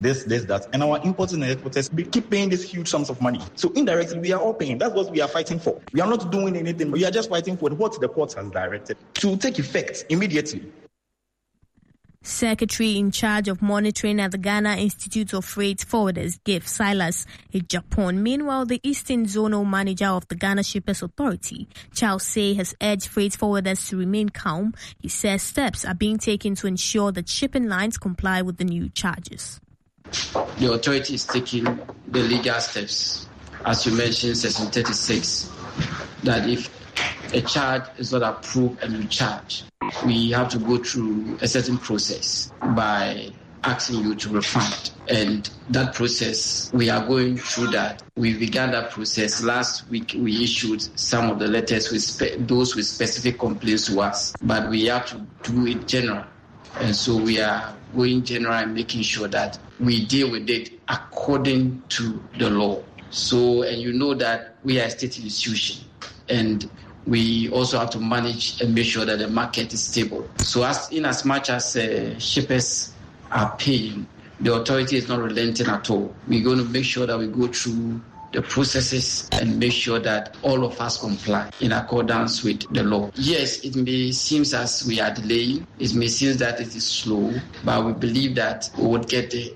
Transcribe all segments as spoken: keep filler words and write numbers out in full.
this, this, that. And our importers and exporters keep paying these huge sums of money. So indirectly, we are all paying. That's what we are fighting for. We are not doing anything. We are just fighting for what the court has directed to take effect immediately. Secretary in charge of monitoring at the Ghana Institute of Freight Forwarders, Gift Silas Japan. Meanwhile, the Eastern Zonal Manager of the Ghana Shippers Authority, Charles Say, has urged freight forwarders to remain calm. He says steps are being taken to ensure that shipping lines comply with the new charges. The authority is taking the legal steps, as you mentioned, Section thirty-six, that if a charge is not approved and you charge, we have to go through a certain process by asking you to refund. And that process, we are going through that. We began that process. Last week, we issued some of the letters with spe- those with specific complaints to us, but we have to do it general. And so we are going general and making sure that we deal with it according to the law. So, and you know that we are a state institution, and we also have to manage and make sure that the market is stable. So as in as much as uh, shippers are paying, the authority is not relenting at all. We're going to make sure that we go through the processes and make sure that all of us comply in accordance with the law. Yes, it may seem as we are delaying. It may seem that it is slow, but we believe that we would get there.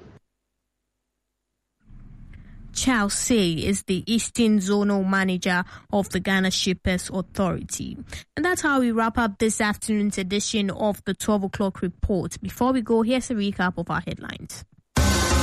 Charles Say is the Eastern Zonal Manager of the Ghana Shippers Authority. And that's how we wrap up this afternoon's edition of the twelve o'clock report. Before we go, here's a recap of our headlines.